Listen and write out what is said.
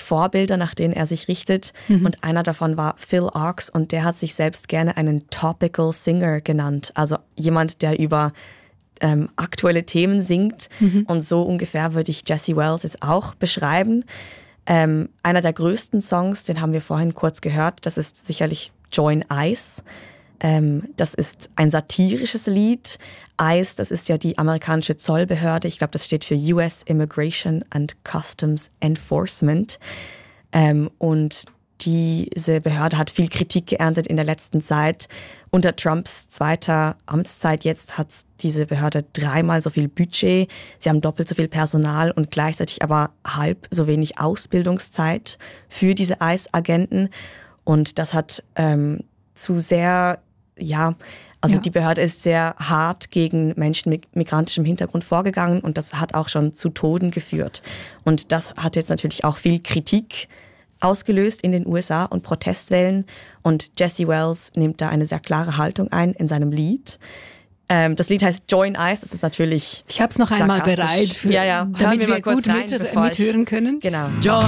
Vorbilder, nach denen er sich richtet. Und einer davon war Phil Ochs und der hat sich selbst gerne einen Topical Singer genannt. Also jemand, der über aktuelle Themen singt. Und so ungefähr würde ich Jesse Wells jetzt auch beschreiben. Einer der größten Songs, den haben wir vorhin kurz gehört, das ist sicherlich Join ICE. Das ist ein satirisches Lied. ICE, das ist ja die amerikanische Zollbehörde. Ich glaube, das steht für US Immigration and Customs Enforcement. Und diese Behörde hat viel Kritik geerntet in der letzten Zeit. Unter Trumps zweiter Amtszeit jetzt hat diese Behörde 3-mal so viel Budget. Sie haben doppelt so viel Personal und gleichzeitig aber halb so wenig Ausbildungszeit für diese ICE-Agenten. Und das hat zu sehr, die Behörde ist sehr hart gegen Menschen mit migrantischem Hintergrund vorgegangen und das hat auch schon zu Toten geführt. Und das hat jetzt natürlich auch viel Kritik ausgelöst in den USA und Protestwellen. Und Jesse Wells nimmt da eine sehr klare Haltung ein in seinem Lied. Das Lied heißt Join ICE, das ist natürlich Ich habe es noch einmal bereit, damit wir gut mithören können. Genau. Join